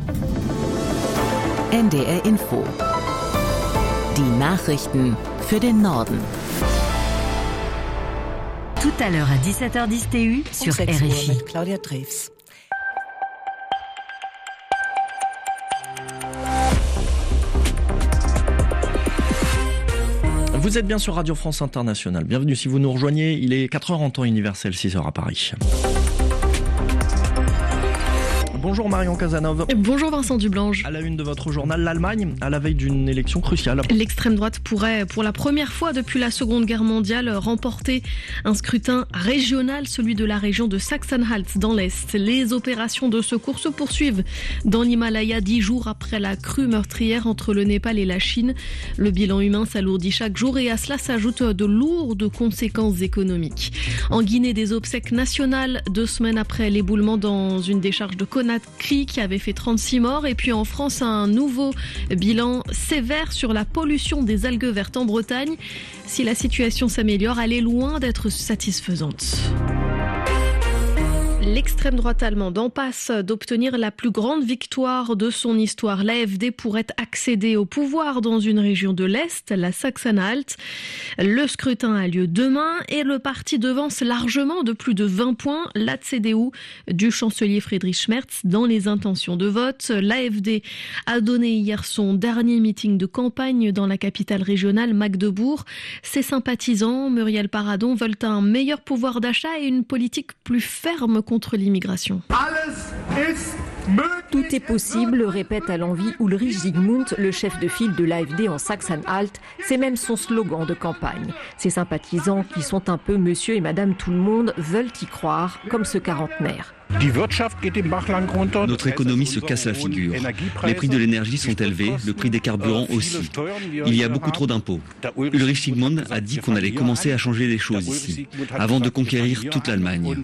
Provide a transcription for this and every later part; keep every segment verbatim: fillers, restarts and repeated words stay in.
N D R Info. Die Nachrichten für den Norden. Tout à l'heure à dix-sept heures dix T U sur R F I. Mit Claudia Drews. Vous êtes bien sur Radio France Internationale. Bienvenue si vous nous rejoignez. Il est quatre heures en temps universel, six heures à Paris. Bonjour Marion Cazenove. Bonjour Vincent Dublange. À la une de votre journal, l'Allemagne, à la veille d'une élection cruciale. L'extrême droite pourrait, pour la première fois depuis la Seconde Guerre mondiale, remporter un scrutin régional, celui de la région de Sachsen-Anhalt dans l'Est. Les opérations de secours se poursuivent dans l'Himalaya, dix jours après la crue meurtrière entre le Népal et la Chine. Le bilan humain s'alourdit chaque jour et à cela s'ajoutent de lourdes conséquences économiques. En Guinée, des obsèques nationales, deux semaines après l'éboulement dans une décharge de Conakry qui avait fait trente-six morts. Et puis en France, un nouveau bilan sévère sur la pollution des algues vertes en Bretagne. Si la situation s'améliore, elle est loin d'être satisfaisante. L'extrême droite allemande en passe d'obtenir la plus grande victoire de son histoire. L'A F D pourrait accéder au pouvoir dans une région de l'Est, la Sachsen-Anhalt. Le scrutin a lieu demain et le parti devance largement de plus de vingt points la C D U du chancelier Friedrich Merz dans les intentions de vote. L'A F D a donné hier son dernier meeting de campagne dans la capitale régionale Magdebourg. Ses sympathisants, Muriel Paradon, veulent un meilleur pouvoir d'achat et une politique plus ferme contre l'immigration. Tout est possible, répète à l'envi Ulrich Zygmunt, le chef de file de l'A F D en Sachsen-Anhalt. C'est même son slogan de campagne. Ses sympathisants, qui sont un peu monsieur et madame tout le monde, veulent y croire, comme ce quarantenaire. Notre économie se casse la figure. Les prix de l'énergie sont élevés, le prix des carburants aussi. Il y a beaucoup trop d'impôts. Ulrich Zygmunt a dit qu'on allait commencer à changer les choses ici, avant de conquérir toute l'Allemagne.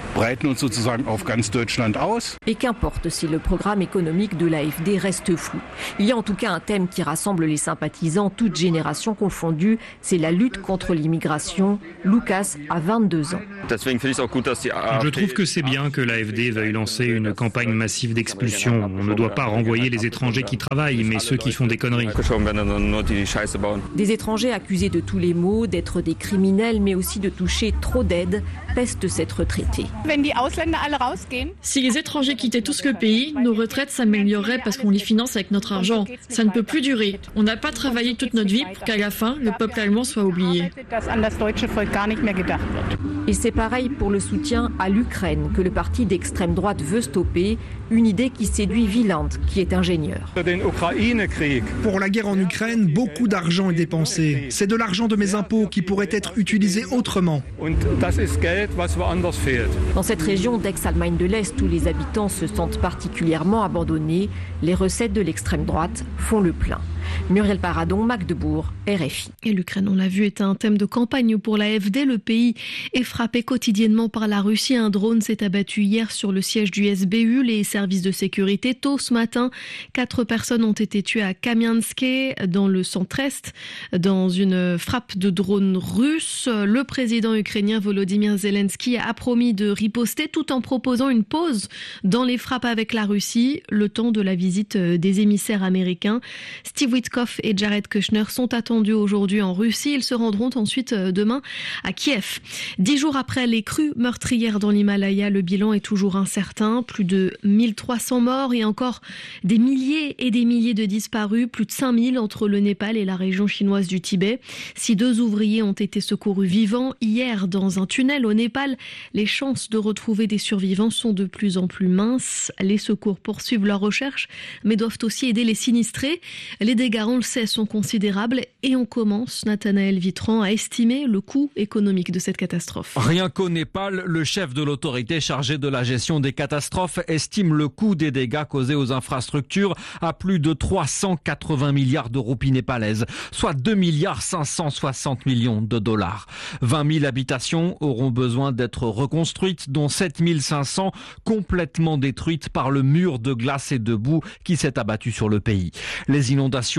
Et qu'importe si le programme économique de l'A F D reste flou. Il y a en tout cas un thème qui rassemble les sympathisants, toutes générations confondues, c'est la lutte contre l'immigration. Lucas a vingt-deux ans. Je trouve que c'est bien que l'A F D veuille lancer une campagne massive d'expulsion. On ne doit pas renvoyer les étrangers qui travaillent, mais ceux qui font des conneries. Des étrangers accusés de tous les maux, d'être des criminels, mais aussi de toucher trop d'aides, peste cette retraitée. Si les étrangers quittaient tous le pays, nos retraites s'amélioreraient parce qu'on les finance avec notre argent. Ça ne peut plus durer. On n'a pas travaillé toute notre vie pour qu'à la fin, le peuple allemand soit oublié. Et c'est pareil pour le soutien à l'Ukraine que le parti d'extrême droite veut stopper, une idée qui séduit Wieland, qui est ingénieur. Pour la guerre en Ukraine, beaucoup d'argent est dépensé. C'est de l'argent de mes impôts qui pourrait être utilisé autrement. Dans cette région d'ex-Allemagne de l'Est où les habitants se sentent particulièrement abandonnés, les recettes de l'extrême droite font le plein. Muriel Paradon, Magdebourg, R F I. Et l'Ukraine, on l'a vu, est un thème de campagne pour l'A F D. Le pays est frappé quotidiennement par la Russie. Un drone s'est abattu hier sur le siège du S B U, les services de sécurité. Tôt ce matin, quatre personnes ont été tuées à Kamianske, dans le centre-est, dans une frappe de drone russe. Le président ukrainien Volodymyr Zelensky a promis de riposter tout en proposant une pause dans les frappes avec la Russie, le temps de la visite des émissaires américains. Steve Witkoff et Jared Kushner sont attendus aujourd'hui en Russie. Ils se rendront ensuite demain à Kiev. Dix jours après les crues meurtrières dans l'Himalaya, le bilan est toujours incertain. Plus de mille trois cents morts et encore des milliers et des milliers de disparus. Plus de cinq mille entre le Népal et la région chinoise du Tibet. Si deux ouvriers ont été secourus vivants hier dans un tunnel au Népal, les chances de retrouver des survivants sont de plus en plus minces. Les secours poursuivent leur recherche, mais doivent aussi aider les sinistrés. Les dégâts, on le sait, sont considérables et on commence, Nathanaël Vitran, à estimer le coût économique de cette catastrophe. Rien qu'au Népal, le chef de l'autorité chargée de la gestion des catastrophes estime le coût des dégâts causés aux infrastructures à plus de trois cent quatre-vingts milliards de roupies népalaises, soit deux milliards cinq cent soixante millions de dollars. vingt mille habitations auront besoin d'être reconstruites, dont sept mille cinq cents complètement détruites par le mur de glace et de boue qui s'est abattu sur le pays. Les inondations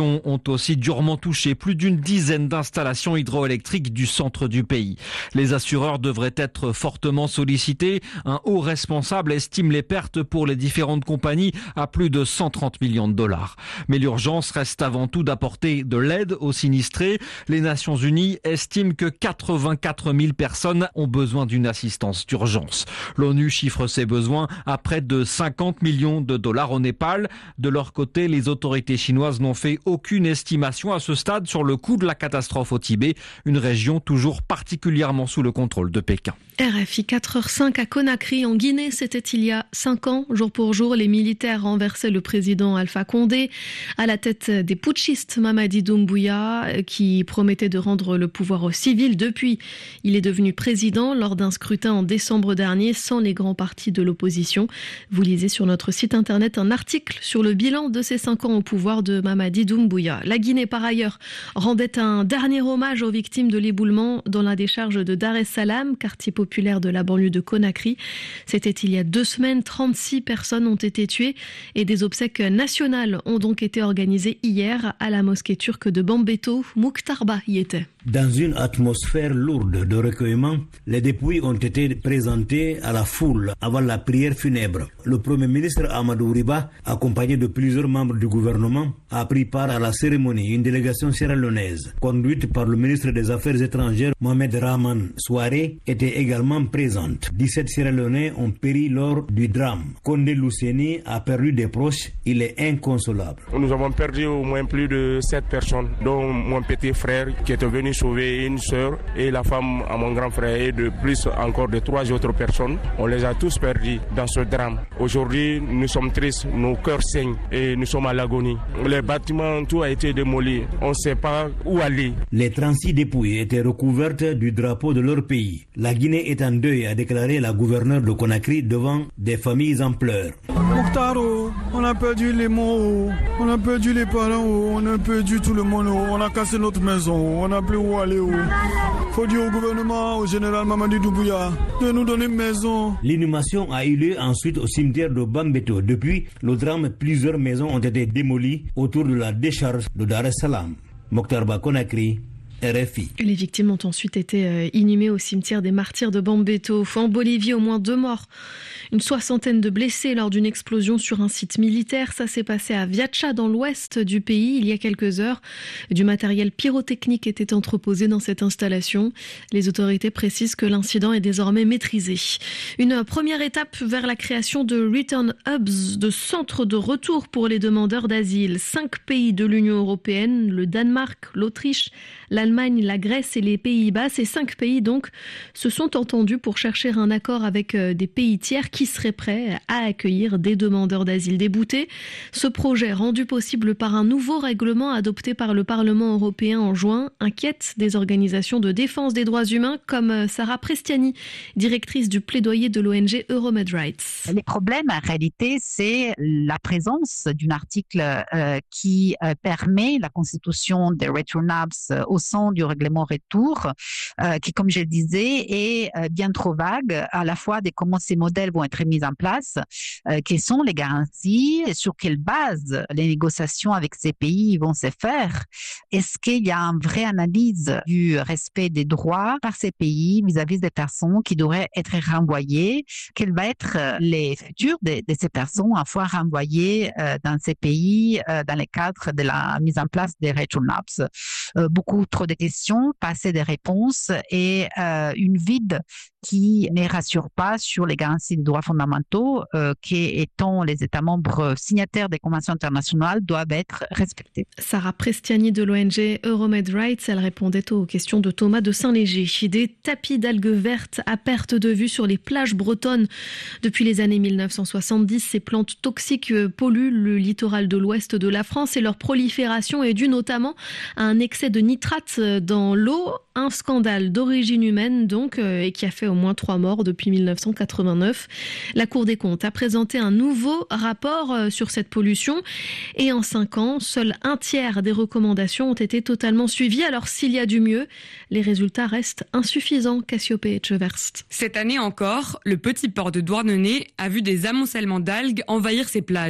inondations ont aussi durement touché plus d'une dizaine d'installations hydroélectriques du centre du pays. Les assureurs devraient être fortement sollicités. Un haut responsable estime les pertes pour les différentes compagnies à plus de cent trente millions de dollars. Mais l'urgence reste avant tout d'apporter de l'aide aux sinistrés. Les Nations Unies estiment que quatre-vingt-quatre mille personnes ont besoin d'une assistance d'urgence. L'ONU chiffre ses besoins à près de cinquante millions de dollars au Népal. De leur côté, les autorités chinoises n'ont fait aucune estimation à ce stade sur le coût de la catastrophe au Tibet, une région toujours particulièrement sous le contrôle de Pékin. R F I quatre heures cinq à Conakry en Guinée, c'était il y a cinq ans. Jour pour jour, les militaires renversaient le président Alpha Condé à la tête des putschistes Mamadi Doumbouya qui promettait de rendre le pouvoir aux civils. Depuis, il est devenu président lors d'un scrutin en décembre dernier sans les grands partis de l'opposition. Vous lisez sur notre site internet un article sur le bilan de ces cinq ans au pouvoir de Mamadi Doumbouya. La Guinée, par ailleurs, rendait un dernier hommage aux victimes de l'éboulement dans la décharge de Dar es Salaam, quartier populaire de la banlieue de Conakry. C'était il y a deux semaines, trente-six personnes ont été tuées et des obsèques nationales ont donc été organisées hier à la mosquée turque de Bambeto. Mokhtar Ba y était. Dans une atmosphère lourde de recueillement, les dépouilles ont été présentées à la foule avant la prière funèbre. Le Premier ministre Amadou Riba, accompagné de plusieurs membres du gouvernement, a pris part à la cérémonie. Une délégation sierra-léonaise, conduite par le ministre des Affaires étrangères Mohamed Rahman Souaré, était également présente. dix-sept Sierra-Léonais ont péri lors du drame. Condé Luceni a perdu des proches. Il est inconsolable. Nous avons perdu au moins plus de sept personnes, dont mon petit frère qui était venu sauver une sœur et la femme à mon grand frère et de plus encore de trois autres personnes. On les a tous perdus dans ce drame. Aujourd'hui, nous sommes tristes, nos cœurs saignent et nous sommes à l'agonie. Les bâtiments, tout a été démoli. On ne sait pas où aller. Les trente-six dépouilles étaient recouvertes du drapeau de leur pays. La Guinée est en deuil, a déclaré la gouverneure de Conakry devant des familles en pleurs. Mokhtaro, on a perdu les mots, on a perdu les parents, on a perdu tout le monde, on a cassé notre maison, on n'a plus où aller. Il faut dire au gouvernement, au général Mamadi Doumbouya, de nous donner une maison. L'inhumation a eu lieu ensuite au cimetière de Bambeto. Depuis le drame, plusieurs maisons ont été démolies autour de la décharge de Dar es Salaam. Mokhtar Ba, Conakry, R F I. Les victimes ont ensuite été inhumées au cimetière des martyrs de Bambeto. En Bolivie, au moins deux morts, une soixantaine de blessés lors d'une explosion sur un site militaire. Ça s'est passé à Viacha, dans l'ouest du pays, il y a quelques heures. Du matériel pyrotechnique était entreposé dans cette installation. Les autorités précisent que l'incident est désormais maîtrisé. Une première étape vers la création de Return Hubs, de centres de retour pour les demandeurs d'asile. Cinq pays de l'Union européenne, le Danemark, l'Autriche, l'Allemagne, la Grèce et les Pays-Bas. Ces cinq pays donc se sont entendus pour chercher un accord avec des pays tiers qui seraient prêts à accueillir des demandeurs d'asile déboutés. Ce projet, rendu possible par un nouveau règlement adopté par le Parlement européen en juin, inquiète des organisations de défense des droits humains comme Sarah Prestiani, directrice du plaidoyer de l'O N G Euromed Rights. Les problèmes, en réalité, c'est la présence d'un article euh, qui euh, permet la constitution des Return Hubs euh, au sein du règlement retour, euh, qui, comme je le disais, est euh, bien trop vague, à la fois de comment ces modèles vont être mis en place, euh, quelles sont les garanties, sur quelle base les négociations avec ces pays vont se faire. Est-ce qu'il y a une vraie analyse du respect des droits par ces pays vis-à-vis des personnes qui devraient être renvoyées? Quel va être les futurs de, de ces personnes à fois renvoyées euh, dans ces pays euh, dans le cadre de la mise en place des Return Hubs? Euh, beaucoup trop de questions, pas assez de réponses et euh, une vide qui ne rassure pas sur les garanties des droits fondamentaux euh, qui, étant les États membres signataires des conventions internationales, doivent être respectés. Sarah Prestiani de l'O N G Euromed Rights, elle répondait aux questions de Thomas de Saint-Léger. Des tapis d'algues vertes à perte de vue sur les plages bretonnes. Depuis les années mille neuf cent soixante-dix, ces plantes toxiques polluent le littoral de l'ouest de la France et leur prolifération est due notamment à un excès de nitrate dans l'eau. Un scandale d'origine humaine donc et qui a fait au moins trois morts depuis mille neuf cent quatre-vingt-neuf. La Cour des comptes a présenté un nouveau rapport sur cette pollution et en cinq ans, seul un tiers des recommandations ont été totalement suivies. Alors s'il y a du mieux, les résultats restent insuffisants. Cassiopée Etcheverst. Cette année encore, le petit port de Douarnenez a vu des amoncellements d'algues envahir ses plages.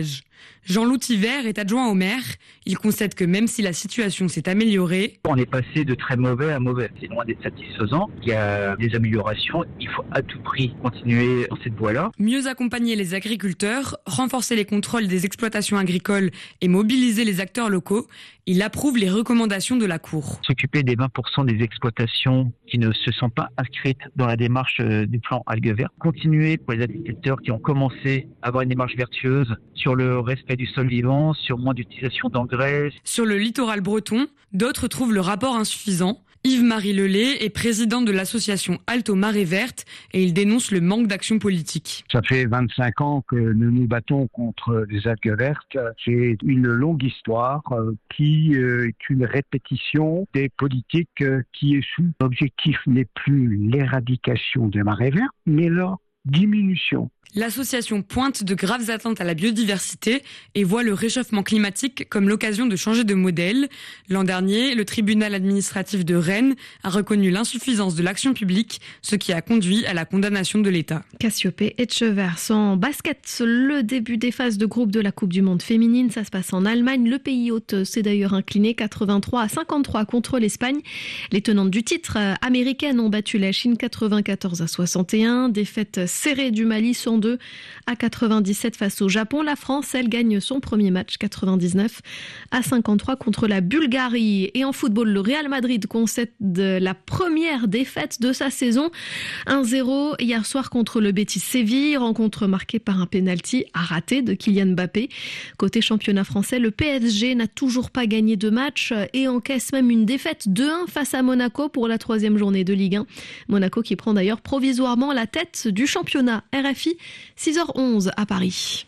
Jean-Loup Tivert est adjoint au maire. Il concède que même si la situation s'est améliorée... On est passé de très mauvais à mauvais. C'est loin d'être satisfaisant. Il y a des améliorations. Il faut à tout prix continuer dans cette voie-là. Mieux accompagner les agriculteurs, renforcer les contrôles des exploitations agricoles et mobiliser les acteurs locaux. Il approuve les recommandations de la Cour. S'occuper des vingt pour cent des exploitations qui ne se sont pas inscrites dans la démarche du plan algues vertes. Continuer pour les agriculteurs qui ont commencé à avoir une démarche vertueuse sur le respect du sol vivant, sur moins d'utilisation d'engrais. Sur le littoral breton, d'autres trouvent le rapport insuffisant. Yves-Marie Lelay est président de l'association Alto Marée Verte et il dénonce le manque d'action politique. Ça fait vingt-cinq ans que nous nous battons contre les algues vertes. C'est une longue histoire qui est une répétition des politiques qui est sous. L'objectif n'est plus l'éradication des marées vertes, mais leur diminution. L'association pointe de graves atteintes à la biodiversité et voit le réchauffement climatique comme l'occasion de changer de modèle. L'an dernier, le tribunal administratif de Rennes a reconnu l'insuffisance de l'action publique, ce qui a conduit à la condamnation de l'État. Cassiopée et Chevers en basket. Le début des phases de groupe de la Coupe du Monde féminine, ça se passe en Allemagne. Le pays hôte s'est d'ailleurs incliné quatre-vingt-trois à cinquante-trois contre l'Espagne. Les tenantes du titre américaines ont battu la Chine quatre-vingt-quatorze à soixante et un. Défaite serrée du Mali cent deux à quatre-vingt-dix-sept face au Japon. La France, elle, gagne son premier match quatre-vingt-dix-neuf à cinquante-trois contre la Bulgarie. Et en football, le Real Madrid concède la première défaite de sa saison. un zéro hier soir contre le Betis Séville. Rencontre marquée par un pénalty à rater de Kylian Mbappé. Côté championnat français, le P S G n'a toujours pas gagné de match et encaisse même une défaite deux un face à Monaco pour la troisième journée de Ligue un. Monaco qui prend d'ailleurs provisoirement la tête du championnat. R F I, six heures onze à Paris.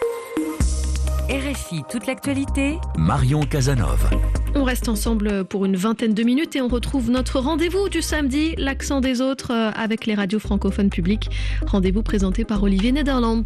R F I, toute l'actualité. Marion Casanov. On reste ensemble pour une vingtaine de minutes et on retrouve notre rendez-vous du samedi, l'accent des autres, avec les radios francophones publiques. Rendez-vous présenté par Olivier Nederland.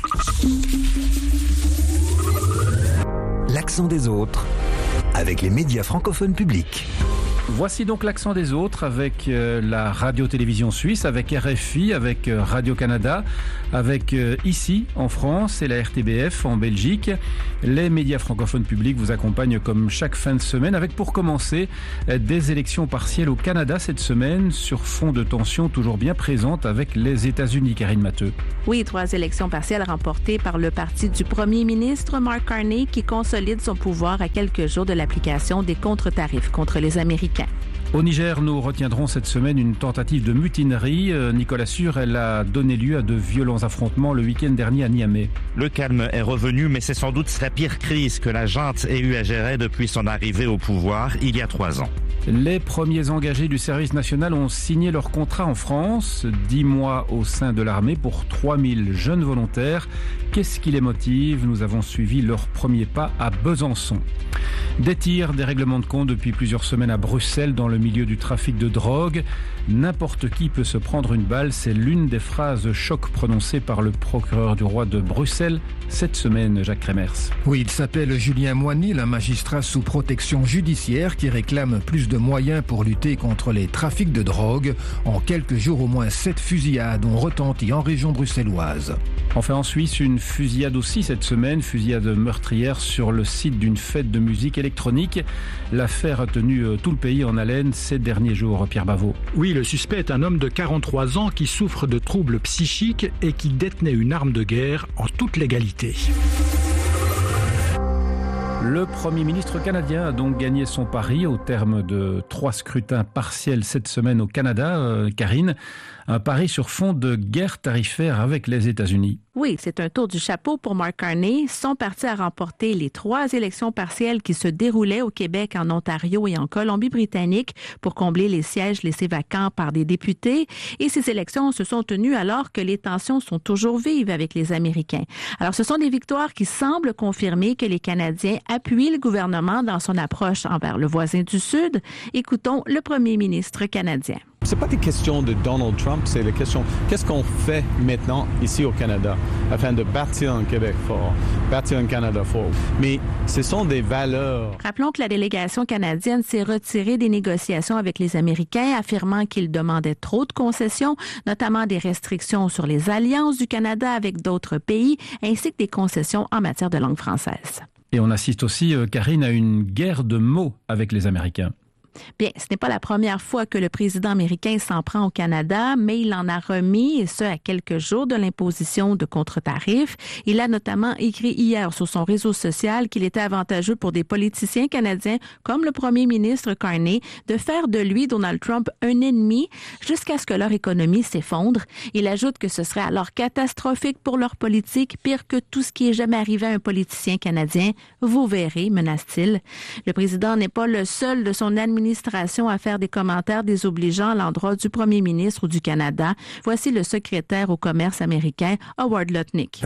L'accent des autres, avec les médias francophones publics. Voici donc l'accent des autres avec euh, la radio-télévision suisse, avec R F I, avec euh, Radio-Canada, avec euh, ici en France et la R T B F en Belgique. Les médias francophones publics vous accompagnent comme chaque fin de semaine avec pour commencer euh, des élections partielles au Canada cette semaine sur fond de tension toujours bien présente avec les États-Unis. Karine Matteux. Oui, trois élections partielles remportées par le parti du premier ministre Mark Carney qui consolide son pouvoir à quelques jours de l'application des contre-tarifs contre les Américains. Au Niger, nous retiendrons cette semaine une tentative de mutinerie. Nicolas Sûr, elle a donné lieu à de violents affrontements le week-end dernier à Niamey. Le calme est revenu, mais c'est sans doute la pire crise que la junte ait eu à gérer depuis son arrivée au pouvoir il y a trois ans. Les premiers engagés du service national ont signé leur contrat en France. Dix mois au sein de l'armée pour trois mille jeunes volontaires. Qu'est-ce qui les motive ? Nous avons suivi leurs premiers pas à Besançon. Des tirs, des règlements de compte depuis plusieurs semaines à Bruxelles dans le milieu du trafic de drogue. N'importe qui peut se prendre une balle, c'est l'une des phrases choc prononcées par le procureur du roi de Bruxelles cette semaine, Jacques Remers. Oui, il s'appelle Julien Moinil, un magistrat sous protection judiciaire qui réclame plus de moyens pour lutter contre les trafics de drogue. En quelques jours, au moins sept fusillades ont retenti en région bruxelloise. Enfin, en Suisse, une fusillade aussi cette semaine, fusillade meurtrière sur le site d'une fête de musique électronique. L'affaire a tenu tout le pays en haleine ces derniers jours, Pierre Bavot. Oui, le suspect est un homme de quarante-trois ans qui souffre de troubles psychiques et qui détenait une arme de guerre en toute légalité. Le Premier ministre canadien a donc gagné son pari au terme de trois scrutins partiels cette semaine au Canada. Euh, Karine, un pari sur fond de guerre tarifaire avec les États-Unis. Oui, c'est un tour du chapeau pour Mark Carney. Son parti a remporté les trois élections partielles qui se déroulaient au Québec, en Ontario et en Colombie-Britannique pour combler les sièges laissés vacants par des députés. Et ces élections se sont tenues alors que les tensions sont toujours vives avec les Américains. Alors, ce sont des victoires qui semblent confirmer que les Canadiens appuient le gouvernement dans son approche envers le voisin du Sud. Écoutons le premier ministre canadien. c'est pas des questions de Donald Trump, c'est la question qu'est-ce qu'on fait maintenant ici au Canada afin de bâtir un Québec fort, bâtir un Canada fort. Mais ce sont des valeurs. Rappelons que la délégation canadienne s'est retirée des négociations avec les Américains, affirmant qu'ils demandaient trop de concessions, notamment des restrictions sur les alliances du Canada avec d'autres pays, ainsi que des concessions en matière de langue française. Et on assiste aussi, Karine, à une guerre de mots avec les Américains. Bien, ce n'est pas la première fois que le président américain s'en prend au Canada, mais il en a remis, et ce, à quelques jours de l'imposition de contre-tarifs. Il a notamment écrit hier sur son réseau social qu'il était avantageux pour des politiciens canadiens, comme le premier ministre Carney, de faire de lui, Donald Trump, un ennemi jusqu'à ce que leur économie s'effondre. Il ajoute que ce serait alors catastrophique pour leur politique, pire que tout ce qui est jamais arrivé à un politicien canadien. Vous verrez, menace-t-il. Le président n'est pas le seul de son administration à faire des commentaires désobligeants à l'endroit du premier ministre du Canada. Voici le secrétaire au commerce américain, Howard Lutnick.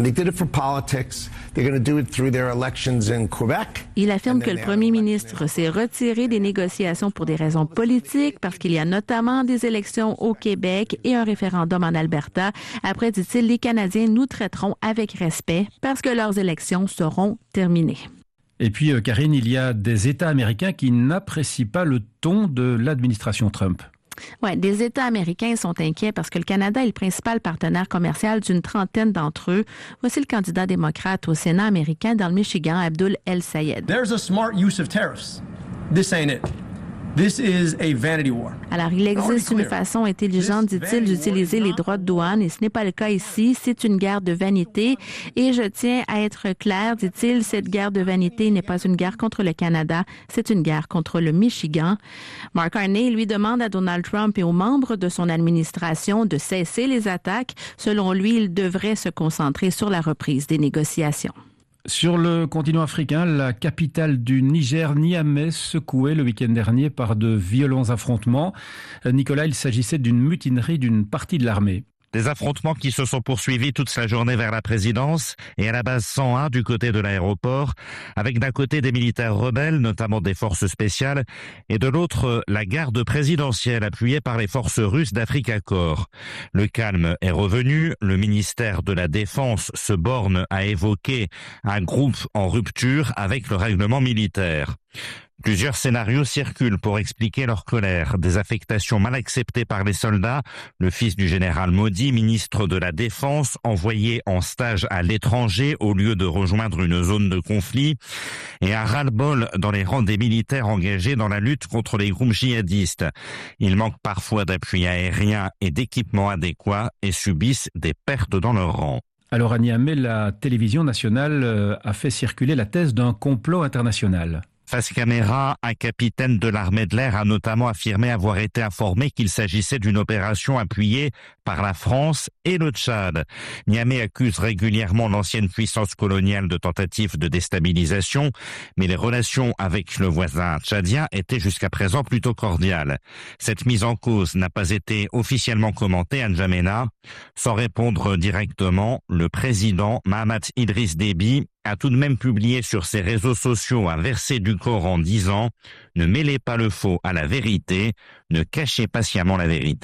Il affirme que le premier ministre s'est retiré des négociations pour des raisons politiques parce qu'il y a notamment des élections au Québec et un référendum en Alberta. Après, dit-il, les Canadiens nous traiteront avec respect parce que leurs élections seront terminées. Et puis, Karine, il y a des États américains qui n'apprécient pas le ton de l'administration Trump. Oui, des États américains sont inquiets parce que le Canada est le principal partenaire commercial d'une trentaine d'entre eux. Voici le candidat démocrate au Sénat américain dans le Michigan, Abdul El-Sayed. There's a smart use of tariffs. This ain't it. This is a vanity war. Alors, il existe une façon intelligente, dit-il, d'utiliser les droits de douane et ce n'est pas le cas ici. C'est une guerre de vanité et je tiens à être clair, dit-il, cette guerre de vanité n'est pas une guerre contre le Canada, c'est une guerre contre le Michigan. Mark Carney, lui, demande à Donald Trump et aux membres de son administration de cesser les attaques. Selon lui, il devrait se concentrer sur la reprise des négociations. Sur le continent africain, la capitale du Niger, Niamey, secouée le week-end dernier par de violents affrontements. Nicolas, il s'agissait d'une mutinerie d'une partie de l'armée. Des affrontements qui se sont poursuivis toute la journée vers la présidence et à la base cent un du côté de l'aéroport, avec d'un côté des militaires rebelles, notamment des forces spéciales, et de l'autre la garde présidentielle appuyée par les forces russes d'Africa Corps. Le calme est revenu, le ministère de la Défense se borne à évoquer un groupe en rupture avec le règlement militaire. Plusieurs scénarios circulent pour expliquer leur colère. Des affectations mal acceptées par les soldats, le fils du général Modi, ministre de la Défense, envoyé en stage à l'étranger au lieu de rejoindre une zone de conflit, et un ras-le-bol dans les rangs des militaires engagés dans la lutte contre les groupes djihadistes. Ils manquent parfois d'appui aérien et d'équipements adéquats et subissent des pertes dans leurs rangs. Alors à Niamey, la télévision nationale a fait circuler la thèse d'un complot international. Face caméra, un capitaine de l'armée de l'air a notamment affirmé avoir été informé qu'il s'agissait d'une opération appuyée par la France et le Tchad. Niamey accuse régulièrement l'ancienne puissance coloniale de tentatives de déstabilisation, mais les relations avec le voisin tchadien étaient jusqu'à présent plutôt cordiales. Cette mise en cause n'a pas été officiellement commentée à N'Djamena. Sans répondre directement, le président Mahamat Idriss Déby a tout de même publié sur ses réseaux sociaux un verset du Coran disant « Ne mêlez pas le faux à la vérité, ne cachez pas sciemment la vérité ».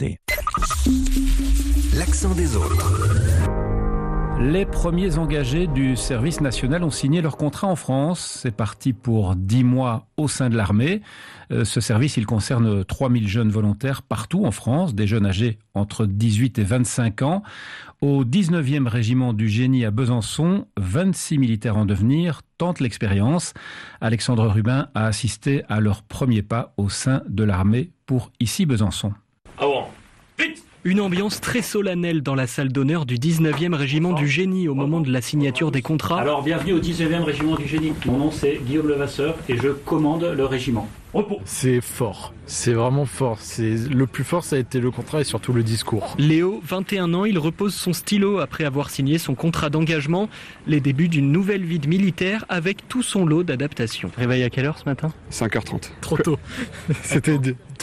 L'accent des autres. Les premiers engagés du service national ont signé leur contrat en France. C'est parti pour dix mois au sein de l'armée. Ce service, il concerne trois mille jeunes volontaires partout en France, des jeunes âgés entre dix-huit et vingt-cinq ans. Au dix-neuvième régiment du Génie à Besançon, vingt-six militaires en devenir tentent l'expérience. Alexandre Rubin a assisté à leur premier pas au sein de l'armée pour ici Besançon. Avant, vite! Une ambiance très solennelle dans la salle d'honneur du dix-neuvième régiment du Génie au moment de la signature des contrats. Alors, bienvenue au dix-neuvième régiment du Génie. Mon nom, c'est Guillaume Levasseur et je commande le régiment. C'est fort, c'est vraiment fort. C'est le plus fort, ça a été le contrat et surtout le discours. Léo, vingt et un ans, il repose son stylo après avoir signé son contrat d'engagement. Les débuts d'une nouvelle vie de militaire avec tout son lot d'adaptations. Réveil à quelle heure ce matin ? cinq heures trente. Trop tôt. C'était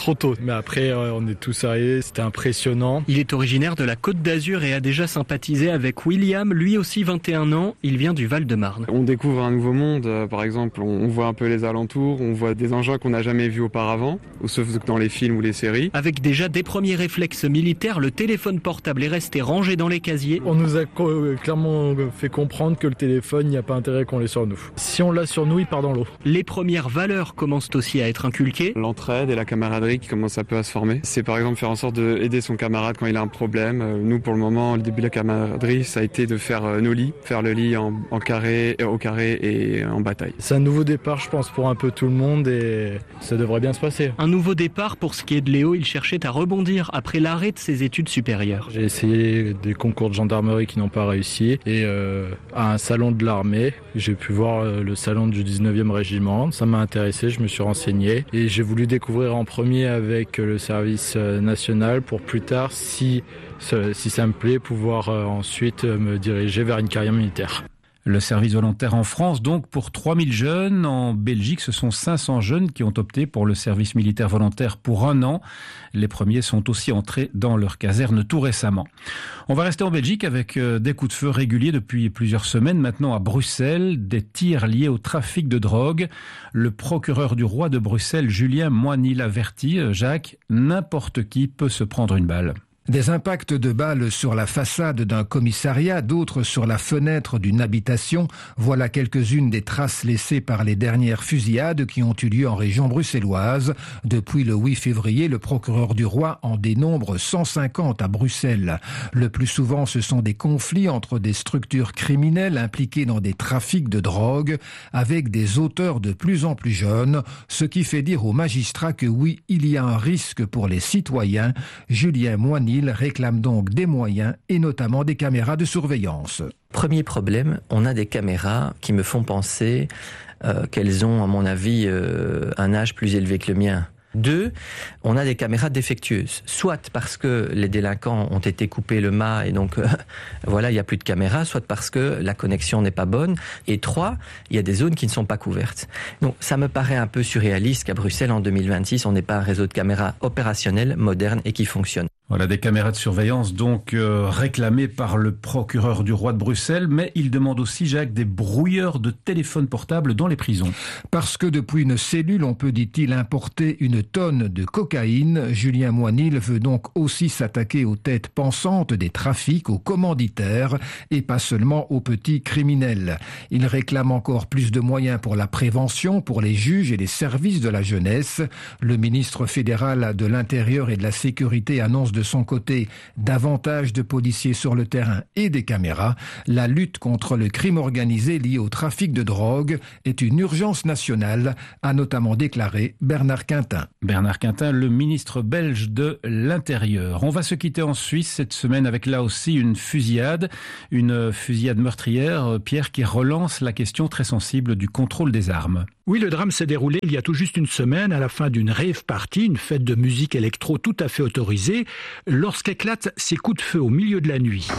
trop tôt. Mais après, on est tous arrivés, c'était impressionnant. Il est originaire de la Côte d'Azur et a déjà sympathisé avec William, lui aussi vingt et un ans. Il vient du Val-de-Marne. On découvre un nouveau monde, par exemple, on voit un peu les alentours, on voit des engins qu'on n'a jamais vus auparavant, sauf dans les films ou les séries. Avec déjà des premiers réflexes militaires, le téléphone portable est resté rangé dans les casiers. On nous a clairement fait comprendre que le téléphone, il n'y a pas intérêt qu'on l'ait sur nous. Si on l'a sur nous, il part dans l'eau. Les premières valeurs commencent aussi à être inculquées. L'entraide et la camaraderie qui commencent un peu à se former. C'est par exemple faire en sorte d'aider son camarade quand il a un problème. Nous, pour le moment, le début de la camaraderie, ça a été de faire nos lits, faire le lit en, en carré, au carré et en bataille. C'est un nouveau départ, je pense, pour un peu tout le monde et ça devrait bien se passer. Un nouveau départ pour ce qui est de Léo, il cherchait à rebondir après l'arrêt de ses études supérieures. J'ai essayé des concours de gendarmerie qui n'ont pas réussi et euh, à un salon de l'armée, j'ai pu voir le salon du dix-neuvième régiment. Ça m'a intéressé, je me suis renseigné et j'ai voulu découvrir en premier avec le service national pour plus tard, si, si ça me plaît, pouvoir ensuite me diriger vers une carrière militaire. Le service volontaire en France, donc, pour trois mille jeunes. En Belgique, ce sont cinq cents jeunes qui ont opté pour le service militaire volontaire pour un an. Les premiers sont aussi entrés dans leur caserne tout récemment. On va rester en Belgique avec des coups de feu réguliers depuis plusieurs semaines maintenant à Bruxelles, des tirs liés au trafic de drogue. Le procureur du roi de Bruxelles, Julien Moigny, l'avertit. Jacques, n'importe qui peut se prendre une balle. Des impacts de balles sur la façade d'un commissariat, d'autres sur la fenêtre d'une habitation. Voilà quelques-unes des traces laissées par les dernières fusillades qui ont eu lieu en région bruxelloise. Depuis le huit février, le procureur du roi en dénombre cent cinquante à Bruxelles. Le plus souvent, ce sont des conflits entre des structures criminelles impliquées dans des trafics de drogue avec des auteurs de plus en plus jeunes, ce qui fait dire aux magistrats que oui, il y a un risque pour les citoyens. Julien Moigny réclame donc des moyens et notamment des caméras de surveillance. Premier problème, on a des caméras qui me font penser euh, qu'elles ont, à mon avis, euh, un âge plus élevé que le mien. Deux, on a des caméras défectueuses, soit parce que les délinquants ont été coupés le mât et donc euh, voilà, il n'y a plus de caméras, soit parce que la connexion n'est pas bonne. Et trois, il y a des zones qui ne sont pas couvertes. Donc ça me paraît un peu surréaliste qu'à Bruxelles en deux mille vingt-six, on n'ait pas un réseau de caméras opérationnel, moderne et qui fonctionne. Voilà, des caméras de surveillance donc euh, réclamées par le procureur du roi de Bruxelles, mais il demande aussi, Jacques, des brouilleurs de téléphones portables dans les prisons. Parce que depuis une cellule, on peut, dit-il, importer une tonne de cocaïne. Julien Moigny veut donc aussi s'attaquer aux têtes pensantes des trafics, aux commanditaires et pas seulement aux petits criminels. Il réclame encore plus de moyens pour la prévention, pour les juges et les services de la jeunesse. Le ministre fédéral de l'Intérieur et de la Sécurité annonce de son côté davantage de policiers sur le terrain et des caméras. La lutte contre le crime organisé lié au trafic de drogue est une urgence nationale, a notamment déclaré Bernard Quintin. Bernard Quintin, le ministre belge de l'Intérieur. On va se quitter en Suisse cette semaine avec là aussi une fusillade, une fusillade meurtrière, Pierre, qui relance la question très sensible du contrôle des armes. Oui, le drame s'est déroulé il y a tout juste une semaine à la fin d'une rave party, une fête de musique électro tout à fait autorisée, lorsqu'éclatent ces coups de feu au milieu de la nuit.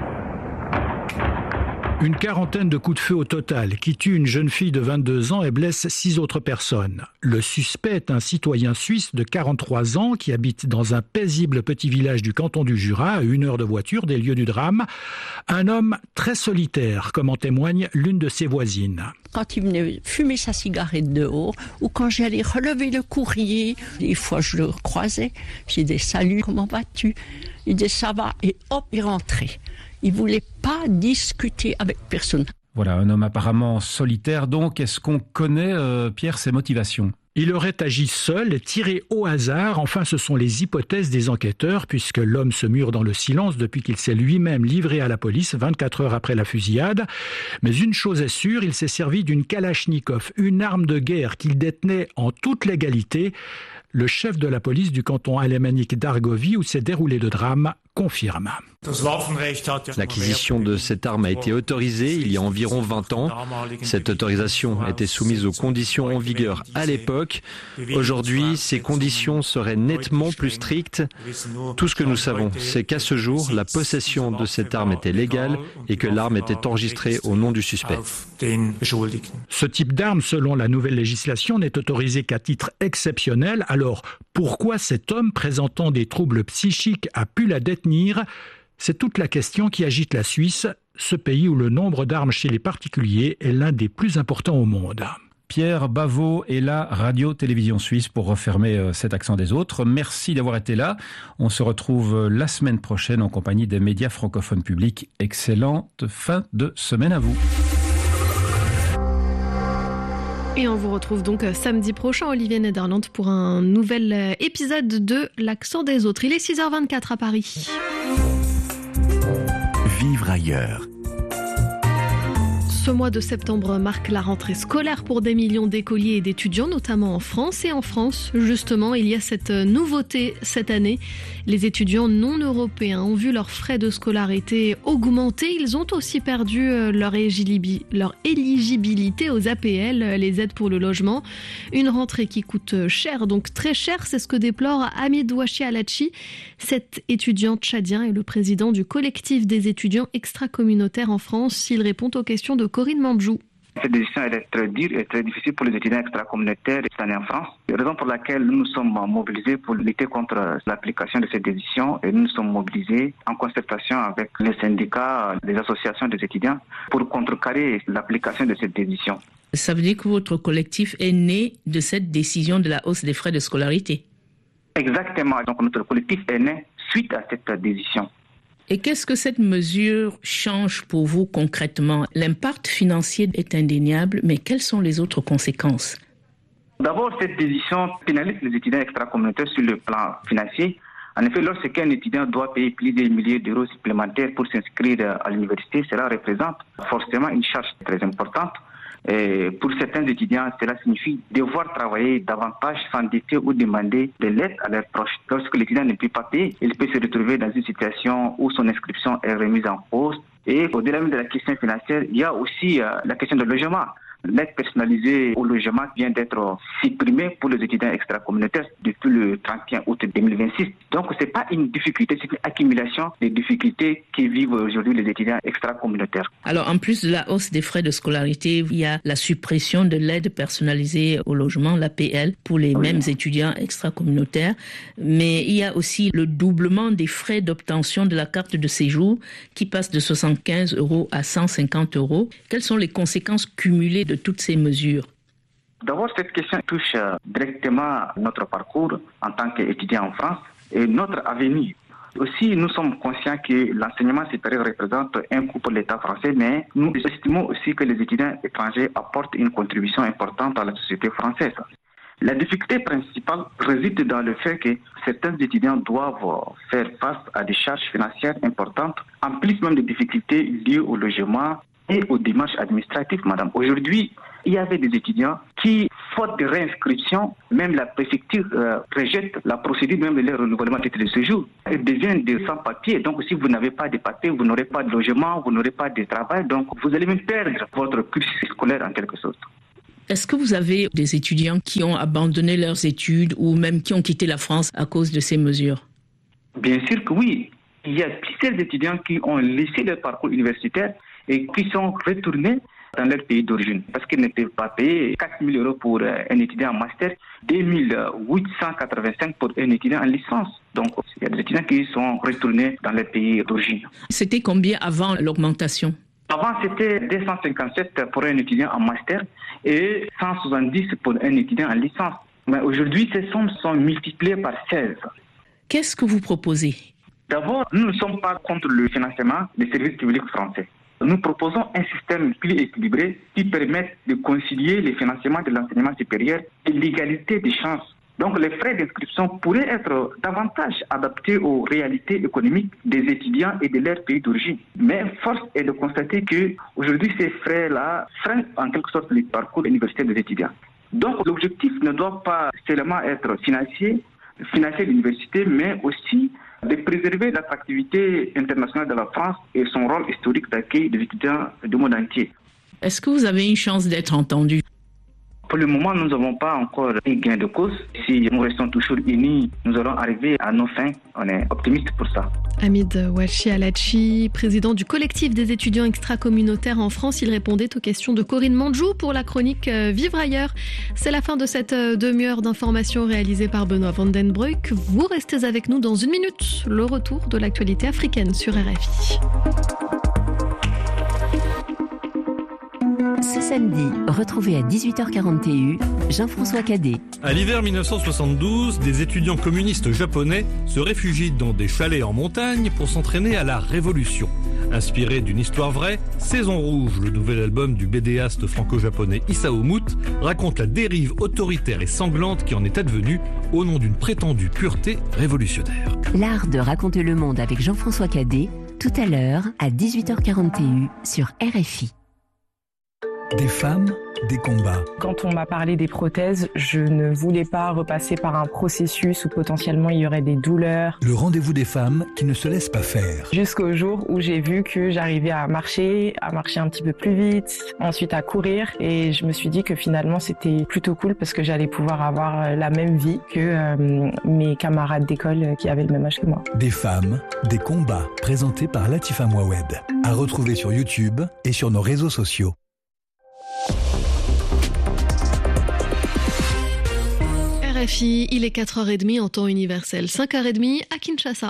Une quarantaine de coups de feu au total qui tuent une jeune fille de vingt-deux ans et blessent six autres personnes. Le suspect est un citoyen suisse de quarante-trois ans qui habite dans un paisible petit village du canton du Jura, à une heure de voiture des lieux du drame. Un homme très solitaire, comme en témoigne l'une de ses voisines. Quand il venait fumer sa cigarette dehors, ou quand j'allais relever le courrier, des fois je le croisais, j'ai dit « Salut, comment vas-tu ?» Il dit « Ça va » et hop, il rentrait. Il ne voulait pas discuter avec personne. Voilà, un homme apparemment solitaire donc. Est-ce qu'on connaît, euh, Pierre, ses motivations ? Il aurait agi seul, tiré au hasard. Enfin, ce sont les hypothèses des enquêteurs, puisque l'homme se mure dans le silence depuis qu'il s'est lui-même livré à la police vingt-quatre heures après la fusillade. Mais une chose est sûre, il s'est servi d'une Kalachnikov, une arme de guerre qu'il détenait en toute légalité. Le chef de la police du canton alémanique d'Argovie, où s'est déroulé le drame, confirme. L'acquisition de cette arme a été autorisée il y a environ vingt ans. Cette autorisation était soumise aux conditions en vigueur à l'époque. l'époque. Aujourd'hui, ces conditions seraient nettement plus strictes. Tout ce que nous savons, c'est qu'à ce jour, la possession de cette arme était légale et que l'arme était enregistrée au nom du suspect. Ce type d'arme, selon la nouvelle législation, n'est autorisé qu'à titre exceptionnel. Alors, pourquoi cet homme présentant des troubles psychiques a pu la détenir ? C'est toute la question qui agite la Suisse, ce pays où le nombre d'armes chez les particuliers est l'un des plus importants au monde. Pierre Bavot et la Radio-Télévision Suisse pour refermer cet accent des autres. Merci d'avoir été là. On se retrouve la semaine prochaine en compagnie des médias francophones publics. Excellente fin de semaine à vous. Et on vous retrouve donc samedi prochain, Olivier Nederland, pour un nouvel épisode de L'accent des autres. Il est six heures vingt-quatre à Paris. Vivre ailleurs. Ce mois de septembre marque la rentrée scolaire pour des millions d'écoliers et d'étudiants, notamment en France. Et en France, justement, il y a cette nouveauté cette année. Les étudiants non européens ont vu leurs frais de scolarité augmenter. Ils ont aussi perdu leur éligibilité aux A P L, les aides pour le logement. Une rentrée qui coûte cher, donc très cher. C'est ce que déplore Hamid Ouachi Alachi. Cet étudiant tchadien est le président du collectif des étudiants extracommunautaires en France. Il répond aux questions de Corinne Mandjou. Cette décision elle est très dure et très difficile pour les étudiants extracommunautaires cette année en France. C'est la raison pour laquelle nous nous sommes mobilisés pour lutter contre l'application de cette décision et nous nous sommes mobilisés en concertation avec les syndicats, les associations des étudiants pour contrecarrer l'application de cette décision. Ça veut dire que votre collectif est né de cette décision de la hausse des frais de scolarité? Exactement. Donc notre collectif est né suite à cette décision. Et qu'est-ce que cette mesure change pour vous concrètement? L'impact financier est indéniable, mais quelles sont les autres conséquences? D'abord, cette décision pénalise les étudiants extracommunautaires sur le plan financier. En effet, lorsqu'un étudiant doit payer plusieurs milliers d'euros supplémentaires pour s'inscrire à l'université, cela représente forcément une charge très importante. Et pour certains étudiants, cela signifie devoir travailler davantage, s'endetter ou demander de l'aide à leurs proches. Lorsque l'étudiant ne peut pas payer, il peut se retrouver dans une situation où son inscription est remise en cause. Et au-delà même de la question financière, il y a aussi euh, la question de logement. L'aide personnalisée au logement vient d'être supprimée pour les étudiants extracommunautaires depuis le trente et un août deux mille vingt-six. Donc, ce n'est pas une difficulté, c'est une accumulation des difficultés qui vivent aujourd'hui les étudiants extracommunautaires. Alors, en plus de la hausse des frais de scolarité, il y a la suppression de l'aide personnalisée au logement, l'A P L, pour les oui. mêmes étudiants extracommunautaires. Mais il y a aussi le doublement des frais d'obtention de la carte de séjour qui passe de soixante-quinze euros à cent cinquante euros. Quelles sont les conséquences cumulées de toutes ces mesures? D'abord, cette question touche directement notre parcours en tant qu'étudiant en France et notre avenir. Aussi, nous sommes conscients que l'enseignement supérieur représente un coût pour l'État français, mais nous estimons aussi que les étudiants étrangers apportent une contribution importante à la société française. La difficulté principale réside dans le fait que certains étudiants doivent faire face à des charges financières importantes, en plus même des difficultés liées au logement et aux démarches administratives, madame. Aujourd'hui, il y avait des étudiants qui, faute de réinscription, même la préfecture euh, rejette la procédure même de leur renouvellement de titre de séjour. Ils deviennent des sans-papiers. Donc, si vous n'avez pas de papiers, vous n'aurez pas de logement, vous n'aurez pas de travail. Donc, vous allez même perdre votre cursus scolaire en quelque sorte. Est-ce que vous avez des étudiants qui ont abandonné leurs études ou même qui ont quitté la France à cause de ces mesures? Bien sûr que oui. Il y a plusieurs étudiants qui ont laissé leur parcours universitaire et qui sont retournés dans leur pays d'origine parce qu'ils ne peuvent pas payer quatre mille euros pour un étudiant en master, deux mille huit cent quatre-vingt-cinq pour un étudiant en licence. Donc, il y a des étudiants qui sont retournés dans leur pays d'origine. C'était combien avant l'augmentation? Avant, c'était deux cent cinquante-sept pour un étudiant en master et cent soixante-dix pour un étudiant en licence. Mais aujourd'hui, ces sommes sont multipliées par seize. Qu'est-ce que vous proposez? D'abord, nous ne sommes pas contre le financement des services publics français. Nous proposons un système plus équilibré qui permette de concilier le financement de l'enseignement supérieur et l'égalité des chances. Donc les frais d'inscription pourraient être davantage adaptés aux réalités économiques des étudiants et de leur pays d'origine. Mais force est de constater qu'aujourd'hui ces frais-là freinent en quelque sorte le parcours universitaire des étudiants. Donc l'objectif ne doit pas seulement être financier, financer l'université, mais aussi de préserver l'attractivité internationale de la France et son rôle historique d'accueil des étudiants du monde entier. Est-ce que vous avez une chance d'être entendu? Pour le moment, nous n'avons pas encore eu gain de cause. Si nous restons toujours unis, nous allons arriver à nos fins. On est optimiste pour ça. Hamid Wachi Alachi, président du collectif des étudiants extracommunautaires en France, il répondait aux questions de Corinne Mandjou pour la chronique Vivre ailleurs. C'est la fin de cette demi-heure d'information réalisée par Benoît Vandenbroek. Vous restez avec nous dans une minute. Le retour de l'actualité africaine sur R F I. Ce samedi, retrouvez à dix-huit heures quarante T U Jean-François Cadet. À l'hiver mille neuf cent soixante-douze, des étudiants communistes japonais se réfugient dans des chalets en montagne pour s'entraîner à la révolution. Inspiré d'une histoire vraie, Saison Rouge, le nouvel album du bédéaste franco-japonais Isao Mout, raconte la dérive autoritaire et sanglante qui en est advenue au nom d'une prétendue pureté révolutionnaire. L'art de raconter le monde avec Jean-François Cadet, tout à l'heure à dix-huit heures quarante T U sur R F I. Des femmes, des combats. Quand on m'a parlé des prothèses, je ne voulais pas repasser par un processus où potentiellement il y aurait des douleurs. Le rendez-vous des femmes qui ne se laissent pas faire. Jusqu'au jour où j'ai vu que j'arrivais à marcher, à marcher un petit peu plus vite, ensuite à courir. Et je me suis dit que finalement c'était plutôt cool parce que j'allais pouvoir avoir la même vie que euh, mes camarades d'école qui avaient le même âge que moi. Des femmes, des combats, présentés par Latifa Mouawed. À retrouver sur YouTube et sur nos réseaux sociaux. R F I, il est quatre heures trente en temps universel, cinq heures trente à Kinshasa.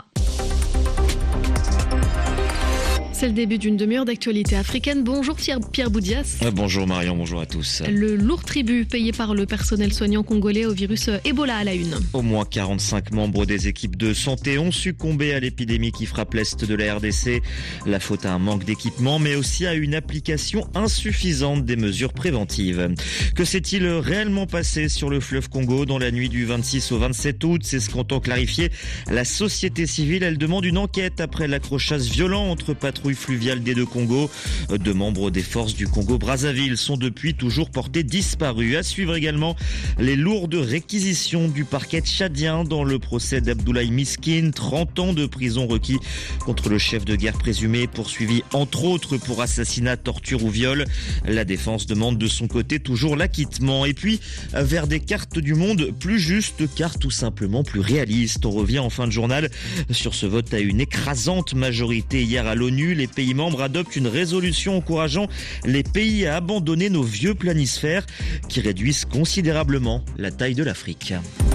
C'est le début d'une demi-heure d'actualité africaine. Bonjour Pierre, Pierre Boudias. Bonjour Marion, bonjour à tous. Le lourd tribut payé par le personnel soignant congolais au virus Ebola à la une. Au moins quarante-cinq membres des équipes de santé ont succombé à l'épidémie qui frappe l'Est de la R D C. La faute à un manque d'équipement, mais aussi à une application insuffisante des mesures préventives. Que s'est-il réellement passé sur le fleuve Congo dans la nuit du vingt-six au vingt-sept août? C'est ce qu'entend clarifier la société civile. Elle demande une enquête après l'accrochage violent entre patrouilles fluviales des deux Congos. Deux membres des forces du Congo-Brazzaville sont depuis toujours portés disparus. À suivre également les lourdes réquisitions du parquet tchadien dans le procès d'Abdoulaye Miskin. trente ans de prison requis contre le chef de guerre présumé, poursuivi entre autres pour assassinat, torture ou viol. La défense demande de son côté toujours l'acquittement. Et puis, vers des cartes du monde plus justes, car tout simplement plus réalistes. On revient en fin de journal sur ce vote à une écrasante majorité hier à l'ONU. Les pays membres adoptent une résolution encourageant les pays à abandonner nos vieux planisphères qui réduisent considérablement la taille de l'Afrique.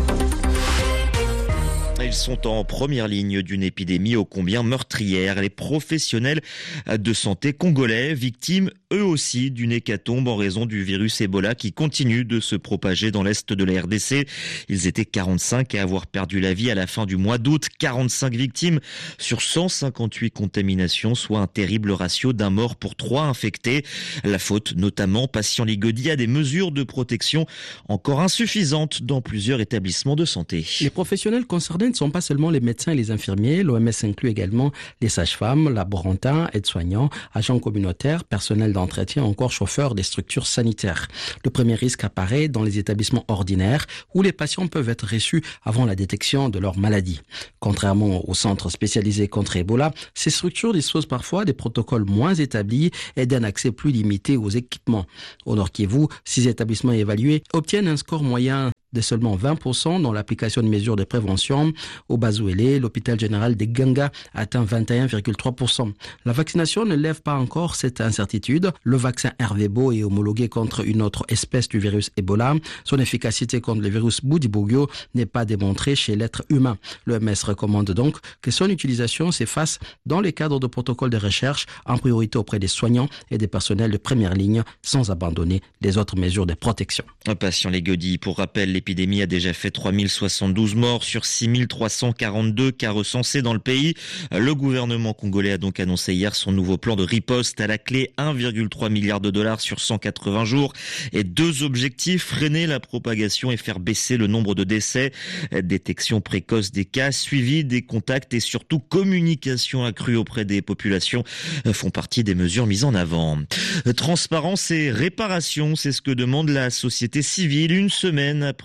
Ils sont en première ligne d'une épidémie ô combien meurtrière. Les professionnels de santé congolais, victimes eux aussi d'une hécatombe en raison du virus Ebola qui continue de se propager dans l'Est de la R D C. Ils étaient quarante-cinq à avoir perdu la vie à la fin du mois d'août. quarante-cinq victimes sur cent cinquante-huit contaminations, soit un terrible ratio d'un mort pour trois infectés. La faute notamment, patient Ligodi, à des mesures de protection encore insuffisantes dans plusieurs établissements de santé. Les professionnels concernés ne sont pas seulement les médecins et les infirmiers. L'O M S inclut également les sages-femmes, laborantins, aides-soignants, agents communautaires, personnel d'entretien, encore chauffeurs des structures sanitaires. Le premier risque apparaît dans les établissements ordinaires où les patients peuvent être reçus avant la détection de leur maladie. Contrairement aux centres spécialisés contre Ebola, ces structures disposent parfois des protocoles moins établis et d'un accès plus limité aux équipements. Au Nord Kivu, six établissements évalués obtiennent un score moyen de seulement vingt pour cent dans l'application de mesures de prévention. Au Bazouélé, l'hôpital général de Ganga atteint vingt et un virgule trois pour cent. La vaccination ne lève pas encore cette incertitude. Le vaccin Ervebo est homologué contre une autre espèce du virus Ebola. Son efficacité contre le virus Bundibugyo n'est pas démontrée chez l'être humain. L'O M S recommande donc que son utilisation s'efface dans les cadres de protocoles de recherche, en priorité auprès des soignants et des personnels de première ligne, sans abandonner les autres mesures de protection. Un patient Ligodi, pour rappel, l'épidémie a déjà fait trois mille soixante-douze morts sur six mille trois cent quarante-deux cas recensés dans le pays. Le gouvernement congolais a donc annoncé hier son nouveau plan de riposte à la clé un virgule trois milliard de dollars sur cent quatre-vingts jours et deux objectifs: freiner la propagation et faire baisser le nombre de décès. Détection précoce des cas, suivi des contacts et surtout communication accrue auprès des populations font partie des mesures mises en avant. Transparence et réparation, c'est ce que demande la société civile une semaine après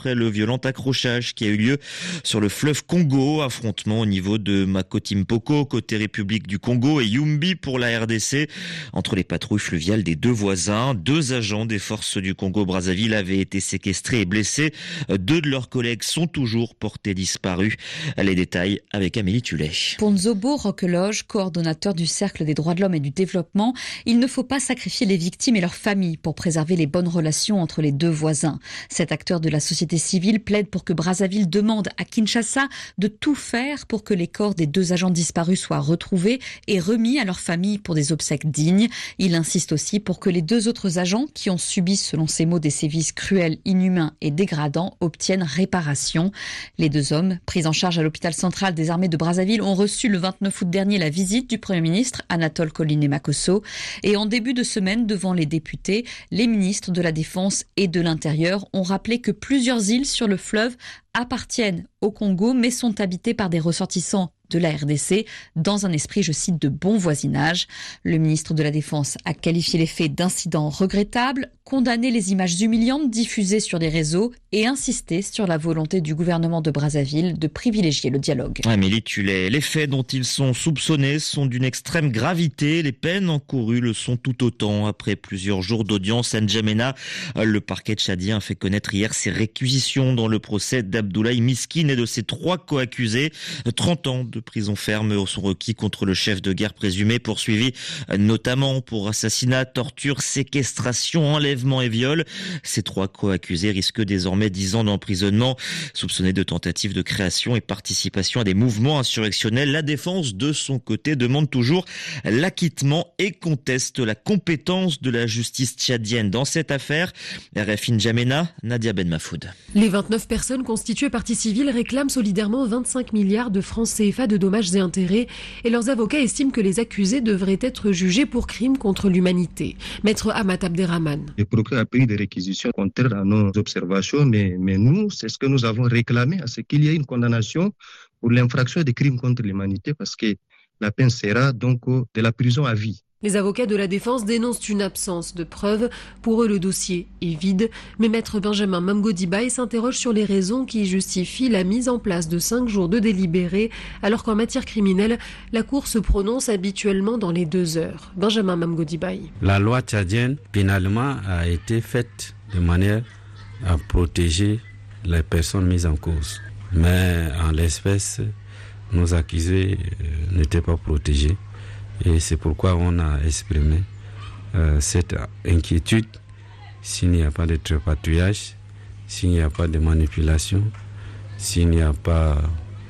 après le violent accrochage qui a eu lieu sur le fleuve Congo. Affrontement au niveau de Makotimpoko, côté République du Congo, et Yumbi pour la R D C, entre les patrouilles fluviales des deux voisins. Deux agents des forces du Congo-Brazzaville avaient été séquestrés et blessés. Deux de leurs collègues sont toujours portés disparus. Les détails avec Amélie Tullet. Pour Nzobo Roqueloge, coordonnateur du Cercle des droits de l'homme et du développement, il ne faut pas sacrifier les victimes et leurs familles pour préserver les bonnes relations entre les deux voisins. Cet acteur de la société civile plaide pour que Brazzaville demande à Kinshasa de tout faire pour que les corps des deux agents disparus soient retrouvés et remis à leurs familles pour des obsèques dignes. Il insiste aussi pour que les deux autres agents qui ont subi, selon ses mots, des sévices cruels, inhumains et dégradants obtiennent réparation. Les deux hommes, pris en charge à l'hôpital central des armées de Brazzaville, ont reçu le vingt-neuf août dernier la visite du Premier ministre Anatole Koliné-Makosso. Et en début de semaine, devant les députés, les ministres de la Défense et de l'Intérieur ont rappelé que plusieurs îles sur le fleuve appartiennent au Congo mais sont habitées par des ressortissants de la R D C dans un esprit, je cite, de bon voisinage. Le ministre de la Défense a qualifié les faits d'incidents regrettables, condamné les images humiliantes diffusées sur les réseaux et insisté sur la volonté du gouvernement de Brazzaville de privilégier le dialogue. Amélie Tullet, les faits dont ils sont soupçonnés sont d'une extrême gravité. Les peines encourues le sont tout autant. Après plusieurs jours d'audience à N'Djamena, le parquet tchadien a fait connaître hier ses réquisitions dans le procès d'Abdoulaye Miskine et de ses trois co-accusés. trente ans de prison ferme sont requis contre le chef de guerre présumé, poursuivi notamment pour assassinat, torture, séquestration, enlèvement et viol. Ces trois co-accusés risquent désormais dix ans d'emprisonnement, soupçonnés de tentative de création et participation à des mouvements insurrectionnels. La défense, de son côté, demande toujours l'acquittement et conteste la compétence de la justice tchadienne dans cette affaire. R F I N'Djamena, Nadia Ben Mafoud. Les vingt-neuf personnes constituées partie civile réclament solidairement vingt-cinq milliards de francs C F A de dommages et intérêts et leurs avocats estiment que les accusés devraient être jugés pour crimes contre l'humanité. Maître Ahmad Abderrahman. Le procureur a pris des réquisitions contraires à nos observations, mais, mais nous, c'est ce que nous avons réclamé, à ce qu'il y ait une condamnation pour l'infraction des crimes contre l'humanité, parce que la peine sera donc de la prison à vie. Les avocats de la défense dénoncent une absence de preuves. Pour eux, le dossier est vide. Mais maître Benjamin Mamgodibaye s'interroge sur les raisons qui justifient la mise en place de cinq jours de délibéré, alors qu'en matière criminelle, la Cour se prononce habituellement dans les deux heures. Benjamin Mamgodibaye. La loi tchadienne, pénalement, a été faite de manière à protéger les personnes mises en cause. Mais en l'espèce, nos accusés n'étaient pas protégés. Et c'est pourquoi on a exprimé euh, cette inquiétude. S'il n'y a pas de trépatouillage, s'il n'y a pas de manipulation, s'il n'y a pas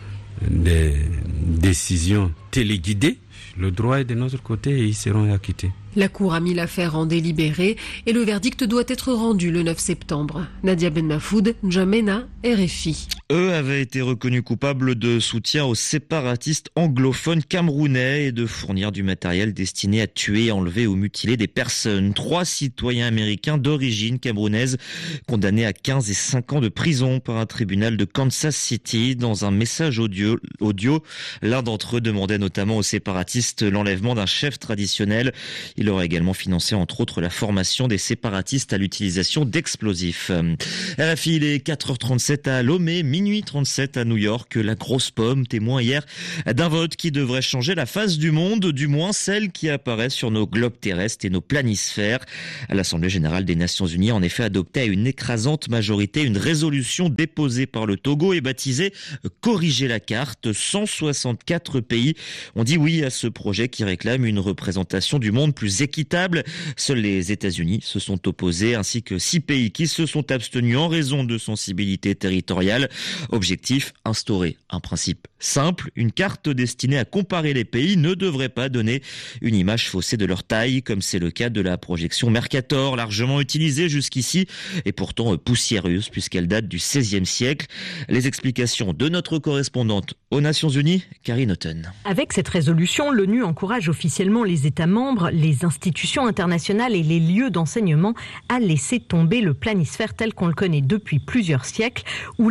de décisions téléguidées, le droit est de notre côté et ils seront acquittés. La Cour a mis l'affaire en délibéré et le verdict doit être rendu le neuf septembre. Nadia Ben Mafoud, N'Djamena, R F I. Eux avaient été reconnus coupables de soutien aux séparatistes anglophones camerounais et de fournir du matériel destiné à tuer, enlever ou mutiler des personnes. Trois citoyens américains d'origine camerounaise condamnés à quinze et cinq ans de prison par un tribunal de Kansas City. Dans un message audio, audio l'un d'entre eux demandait notamment aux séparatistes l'enlèvement d'un chef traditionnel. Il aurait également financé entre autres la formation des séparatistes à l'utilisation d'explosifs. R F I, il est quatre heures trente-sept à Lomé, minuit trente-sept à New York. La grosse pomme, témoin hier d'un vote qui devrait changer la face du monde, du moins celle qui apparaît sur nos globes terrestres et nos planisphères. L'Assemblée générale des Nations Unies a en effet adopté à une écrasante majorité une résolution déposée par le Togo et baptisée « Corriger la carte ». cent soixante-quatre pays ont dit oui à ce projet qui réclame une représentation du monde plus équitable. Seuls les États-Unis se sont opposés, ainsi que six pays qui se sont abstenus en raison de sensibilités territoriales. Objectif, instaurer un principe simple. Une carte destinée à comparer les pays ne devrait pas donner une image faussée de leur taille, comme c'est le cas de la projection Mercator, largement utilisée jusqu'ici et pourtant poussiéreuse puisqu'elle date du seizième siècle. Les explications de notre correspondante aux Nations Unies, Karine Houghton. Avec cette résolution, l'ONU encourage officiellement les États membres, les institutions internationales et les lieux d'enseignement à laisser tomber le planisphère tel qu'on le connaît depuis plusieurs siècles, où les pays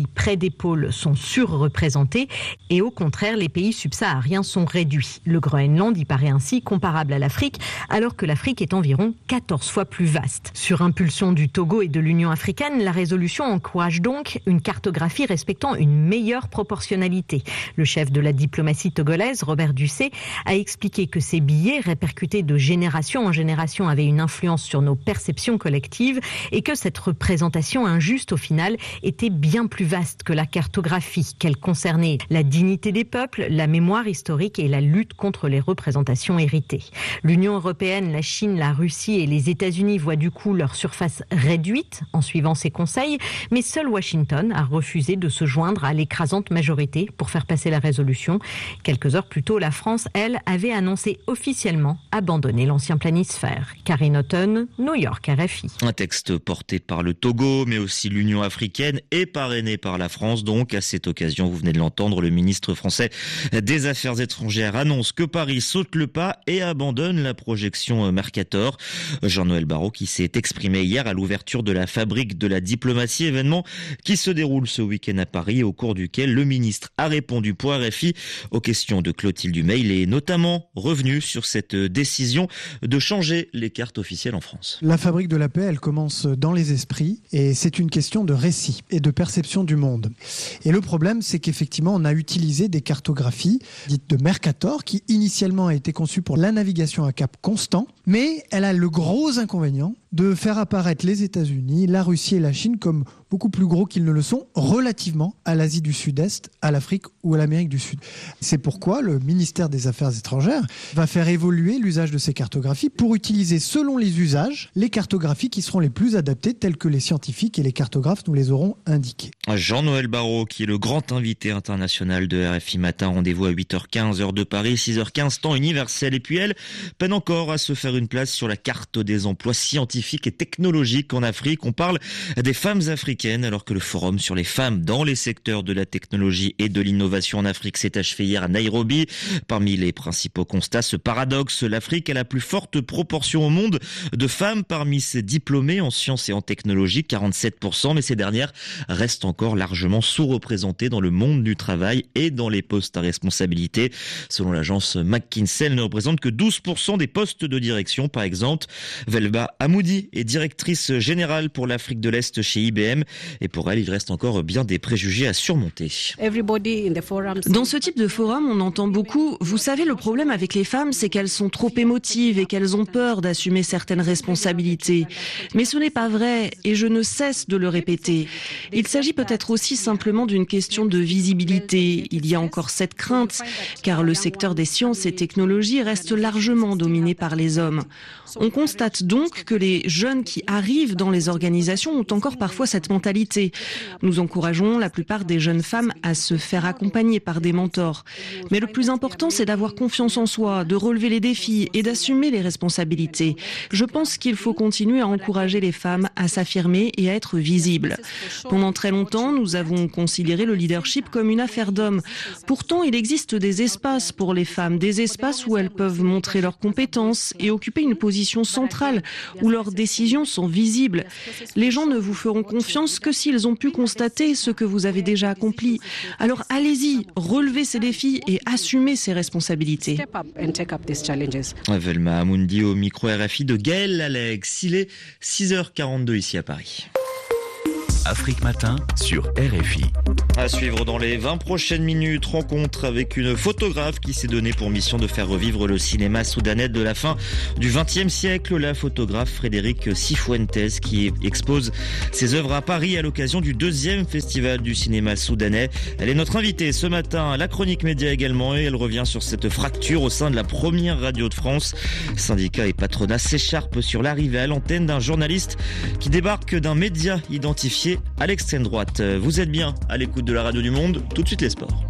pays près des pôles sont surreprésentés et au contraire, les pays subsahariens sont réduits. Le Groenland y paraît ainsi comparable à l'Afrique, alors que l'Afrique est environ quatorze fois plus vaste. Sur impulsion du Togo et de l'Union africaine, la résolution encourage donc une cartographie respectant une meilleure proportionnalité. Le chef de la diplomatie togolaise, Robert Dussé, a expliqué que ces billets, répercutés de génération en génération, avaient une influence sur nos perceptions collectives et que cette représentation injuste, au final, était bien plus vaste que la cartographie, qu'elle concernait la dignité des peuples, la mémoire historique et la lutte contre les représentations héritées. L'Union européenne, la Chine, la Russie et les États-Unis voient du coup leur surface réduite en suivant ces conseils, mais seul Washington a refusé de se joindre à l'écrasante majorité pour faire passer la résolution. Quelques heures plus tôt, la France, elle, avait annoncé officiellement abandonner l'ancien planisphère. Karine Houghton, New York, R F I. Un texte porté par le Togo, mais aussi l'Union africaine et parrainé par la France. Donc, à cette occasion, vous venez de l'entendre, le ministre français des Affaires étrangères annonce que Paris saute le pas et abandonne la projection Mercator. Jean-Noël Barrot qui s'est exprimé hier à l'ouverture de la Fabrique de la diplomatie, événement qui se déroule ce week-end à Paris, au cours duquel le ministre a répondu pour R F I aux questions de Clotilde Dumay. Il est notamment revenu sur cette décision de changer les cartes officielles en France. La Fabrique de la paix, elle commence dans les esprits et c'est une question de récit et de perception du monde. Et le problème, c'est qu'effectivement, on a utilisé des cartographies dites de Mercator qui initialement a été conçue pour la navigation à cap constant, mais elle a le gros inconvénient de faire apparaître les États-Unis, la Russie et la Chine comme beaucoup plus gros qu'ils ne le sont relativement à l'Asie du Sud-Est, à l'Afrique ou à l'Amérique du Sud. C'est pourquoi le ministère des Affaires étrangères va faire évoluer l'usage de ces cartographies pour utiliser selon les usages les cartographies qui seront les plus adaptées telles que les scientifiques et les cartographes nous les auront indiquées. Jean-Noël Barrot qui est le grand invité international de R F I Matin, rendez-vous à huit heures quinze heure de Paris, six heures quinze temps universel, et puis elle peine encore à se faire une place sur la carte des emplois scientifiques et technologiques en Afrique. On parle des femmes africaines alors que le forum sur les femmes dans les secteurs de la technologie et de l'innovation en Afrique s'est achevé hier à Nairobi. Parmi les principaux constats, ce paradoxe, l'Afrique a la plus forte proportion au monde de femmes parmi ses diplômés en sciences et en technologie, quarante-sept pour cent, mais ces dernières restent encore largement sous-représentées dans le monde du travail et dans les postes à responsabilité. Selon l'agence McKinsey, elles ne représentent que douze pour cent des postes de direction, par exemple. Velba Hamoudi est directrice générale pour l'Afrique de l'Est chez I B M et pour elle, il reste encore bien des préjugés à surmonter. Dans ce type de forum, on entend beaucoup « Vous savez, le problème avec les femmes, c'est qu'elles sont trop émotives et qu'elles ont peur d'assumer certaines responsabilités. » Mais ce n'est pas vrai et je ne cesse de le répéter. Il s'agit peut-être aussi simplement d'une question de visibilité. Il y a encore cette crainte, car le secteur des sciences et technologies reste largement dominé par les hommes. On constate donc que les jeunes qui arrivent dans les organisations ont encore parfois cette mentalité. Nous encourageons la plupart des jeunes femmes à se faire accompagner par des mentors. Mais le plus important, c'est d'avoir confiance en soi, de relever les défis et d'assumer les responsabilités. Je pense qu'il faut continuer à encourager les femmes à s'affirmer et à être visibles. Pendant très longtemps, nous avons considéré le leadership comme une affaire d'hommes. Pourtant, il existe des espaces pour les femmes, des espaces où elles peuvent montrer leurs compétences et occuper une position centrale, où leurs décisions sont visibles. Les gens ne vous feront confiance que s'ils ont pu constater ce que vous avez déjà accompli. Alors allez-y, relevez ces défis et assumez ces responsabilités. Velma Hamoudi au micro R F I de Gaël Alex. Il est six heures quarante-deux ici à Paris. Afrique Matin sur R F I. À suivre dans les vingt prochaines minutes, rencontre avec une photographe qui s'est donnée pour mission de faire revivre le cinéma soudanais de la fin du vingtième siècle, la photographe Frédéric Cifuentes qui expose ses œuvres à Paris à l'occasion du deuxième festival du cinéma soudanais. Elle est notre invitée ce matin à la chronique média également et elle revient sur cette fracture au sein de la première radio de France. Syndicats et patronat s'écharpent sur l'arrivée à l'antenne d'un journaliste qui débarque d'un média identifié à l'extrême droite. Vous êtes bien à l'écoute de la radio du Monde, tout de suite les sports.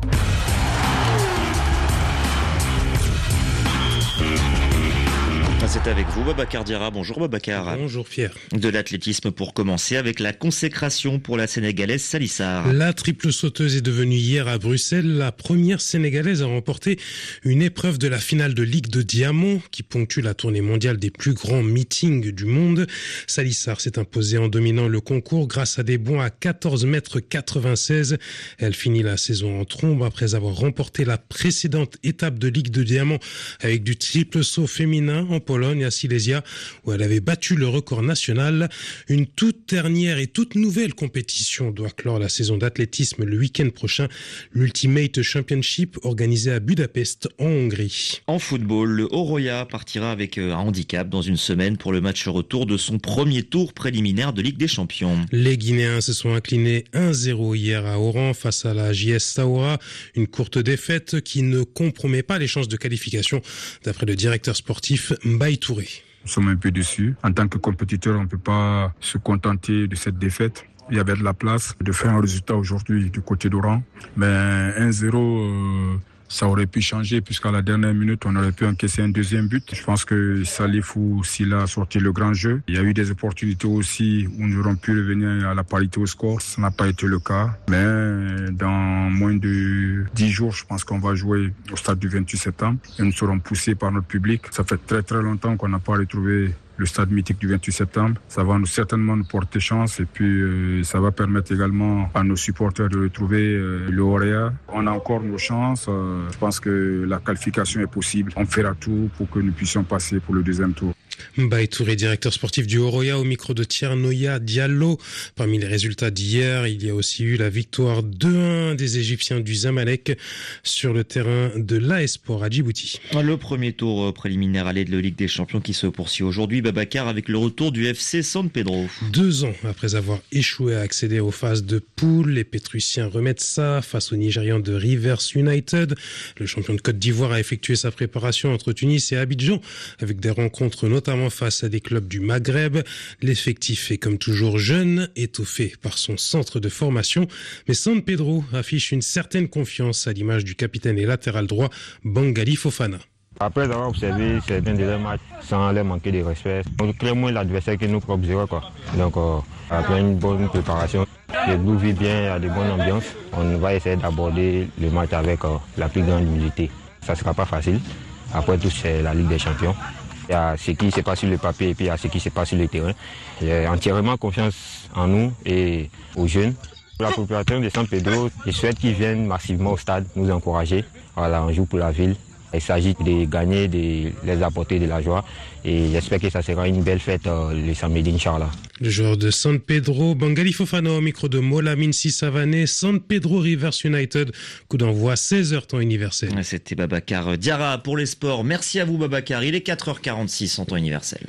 C'est avec vous, Babacar Diarra. Bonjour Babacar. Bonjour Pierre. De l'athlétisme pour commencer avec la consécration pour la Sénégalaise Salissar. La triple sauteuse est devenue hier à Bruxelles la première Sénégalaise à remporter une épreuve de la finale de Ligue de Diamant qui ponctue la tournée mondiale des plus grands meetings du monde. Salissar s'est imposée en dominant le concours grâce à des bonds à quatorze mètres quatre-vingt-seize. Elle finit la saison en trombe après avoir remporté la précédente étape de Ligue de Diamant avec du triple saut féminin en Pologne à Silesia où elle avait battu le record national. Une toute dernière et toute nouvelle compétition doit clore la saison d'athlétisme le week-end prochain, l'Ultimate Championship organisé à Budapest en Hongrie. En football, le Oroya partira avec un handicap dans une semaine pour le match retour de son premier tour préliminaire de Ligue des Champions. Les Guinéens se sont inclinés un zéro hier à Oran face à la J S Saoura, une courte défaite qui ne compromet pas les chances de qualification d'après le directeur sportif Mbaye Touré. Nous sommes un peu déçus. En tant que compétiteur, on ne peut pas se contenter de cette défaite. Il y avait de la place de faire un résultat aujourd'hui du côté d'Oran. Mais un zéro, euh, ça aurait pu changer puisqu'à la dernière minute, on aurait pu encaisser un deuxième but. Je pense que Salifou Silla a sorti le grand jeu. Il y a eu des opportunités aussi où nous aurions pu revenir à la parité au score. Ça n'a pas été le cas. Mais dans moins de dix jours, je pense qu'on va jouer au stade du vingt-huit septembre. Et nous serons poussés par notre public. Ça fait très très longtemps qu'on n'a pas retrouvé le stade mythique du vingt-huit septembre. Ça va nous certainement nous porter chance et puis euh, ça va permettre également à nos supporters de retrouver euh, le Oroya. On a encore nos chances. Euh, je pense que la qualification est possible. On fera tout pour que nous puissions passer pour le deuxième tour. Mbaye Touré, directeur sportif du Oroya, au micro de Tiernoya Diallo. Parmi les résultats d'hier, il y a aussi eu la victoire deux un des Égyptiens du Zamalek sur le terrain de l'A S Sport à Djibouti. Le premier tour préliminaire aller de la Ligue des Champions qui se poursuit aujourd'hui, Babacar, avec le retour du F C San Pedro. Deux ans après avoir échoué à accéder aux phases de poule, les Pétrusiens remettent ça face aux Nigérians de Rivers United. Le champion de Côte d'Ivoire a effectué sa préparation entre Tunis et Abidjan avec des rencontres notamment notamment face à des clubs du Maghreb. L'effectif est comme toujours jeune, étoffé par son centre de formation, mais San Pedro affiche une certaine confiance à l'image du capitaine et latéral droit Bangali Fofana. Après avoir observé certains de leurs matchs sans leur manquer de respect, on crée moins l'adversaire que nous propres quoi. Donc euh, après une bonne préparation, le groupe vit bien, il y a de bonnes ambiances. On va essayer d'aborder le match avec euh, la plus grande humilité. Ça ne sera pas facile. Après tout, c'est la Ligue des Champions. Il y a ce qui se passe sur le papier et puis il y a ce qui se passe sur le terrain. J'ai entièrement confiance en nous et aux jeunes. Pour la population de San Pedro, je souhaite qu'ils viennent massivement au stade nous encourager. Voilà, on joue pour la ville. Il s'agit de gagner, de les apporter de la joie et j'espère que ça sera une belle fête euh, le samedi, Inch'Allah. Le joueur de San Pedro, Bangali Fofana au micro de Molamine Sissavané, San Pedro Rivers United, coup d'envoi seize heures temps universel. C'était Babacar Diarra pour les sports. Merci à vous Babacar, il est quatre heures quarante-six en temps universel.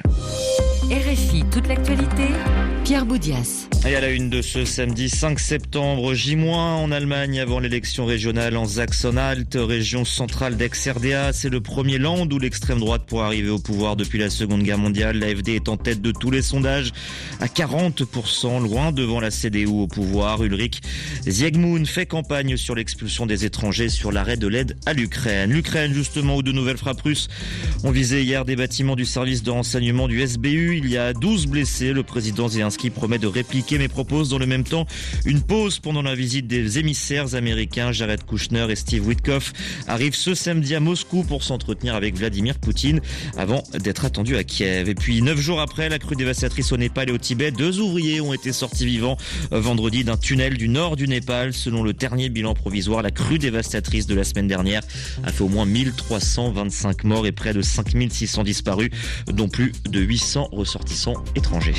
R F I, toute l'actualité, Pierre Boudias. Et à la une de ce samedi cinq septembre, J- en Allemagne avant l'élection régionale en Sachsen-Anhalt, région centrale d'ex-R D A. C'est le premier land où l'extrême droite pourrait arriver au pouvoir depuis la Seconde Guerre mondiale. L'A F D est en tête de tous les sondages à quarante pour cent, loin devant la C D U au pouvoir. Ulrich Ziegmund fait campagne sur l'expulsion des étrangers, sur l'arrêt de l'aide à l'Ukraine. L'Ukraine justement où de nouvelles frappes russes ont visé hier des bâtiments du service de renseignement du S B U. Il y a douze blessés. Le président Zelensky promet de répliquer mais propose dans le même temps une pause pendant la visite des émissaires américains. Jared Kushner et Steve Witkoff arrivent ce samedi à Moscou pour s'entretenir avec Vladimir Poutine avant d'être attendus à Kiev. Et puis neuf jours après la crue dévastatrice au Népal et au Tibet, deux ouvriers ont été sortis vivants vendredi d'un tunnel du nord du Népal. Selon le dernier bilan provisoire, la crue dévastatrice de la semaine dernière a fait au moins mille trois cent vingt-cinq morts et près de cinq mille six cents disparus, dont plus de huit cents ressortissants étrangers.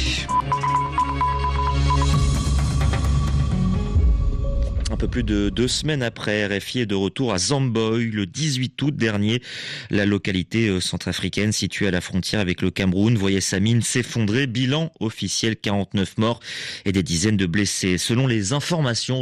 Un peu plus de deux semaines après, R F I est de retour à Zamboy le dix-huit août dernier. La localité centrafricaine située à la frontière avec le Cameroun voyait sa mine s'effondrer. Bilan officiel quarante-neuf morts et des dizaines de blessés. Selon les informations